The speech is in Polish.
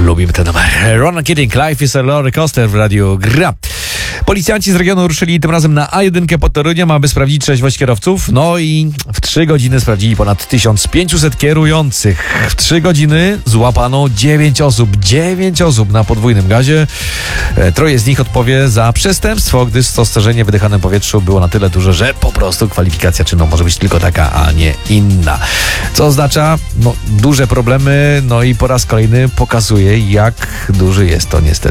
Lubimy ten numer. Ronan Keating, Life is a Roller Coaster w radiu Gra. Policjanci z regionu ruszyli tym razem na A1 pod Toruniem, aby sprawdzić trzeźwość kierowców. No i w 3 godziny sprawdzili ponad 1500 kierujących. W 3 godziny złapano 9 osób. 9 osób na podwójnym gazie. 3 z nich odpowie za przestępstwo, gdyż to ostrzeżenie w wydychanym powietrzu było na tyle duże, że po prostu kwalifikacja czynu może być tylko taka, a nie inna. Co oznacza duże problemy, no i po raz kolejny pokazuje, jak duży jest to niestety